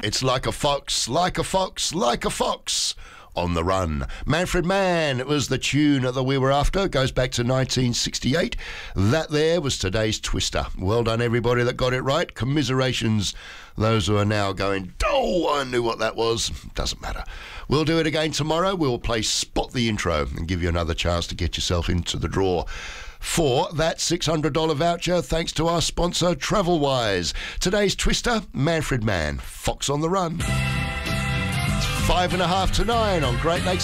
It's like a fox, like a fox, like a fox on the run. Manfred Mann, it was the tune that we were after. It goes back to 1968. That there was today's Twister. Well done, everybody that got it right. Commiserations, those who are now going, oh, I knew what that was. Doesn't matter. We'll do it again tomorrow. We'll play Spot the Intro and give you another chance to get yourself into the draw for that $600 voucher, thanks to our sponsor, TravelWise. Today's Twister, Manfred Mann, Fox on the Run. It's 8:55 to 9 on Great Lakes